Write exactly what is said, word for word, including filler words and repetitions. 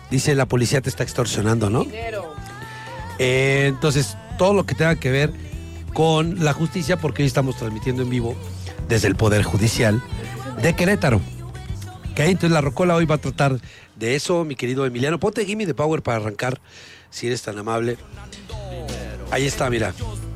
dice la policía te está extorsionando, ¿no? Eh, entonces, todo lo que tenga que ver con la justicia, porque hoy estamos transmitiendo en vivo desde el Poder Judicial de Querétaro. Ok, entonces la Rocola hoy va a tratar de eso, mi querido Emiliano. Ponte Gimme the Power para arrancar, si eres tan amable. Ahí está, mira.